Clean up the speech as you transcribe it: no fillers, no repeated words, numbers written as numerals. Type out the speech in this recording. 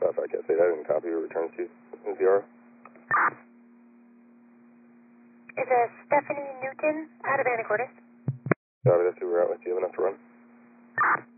If I can't say that, and copy your returns to ZR. Is a Stephanie Newton out of Anacortes? Copy, that's who we're at with. Do you have enough to run?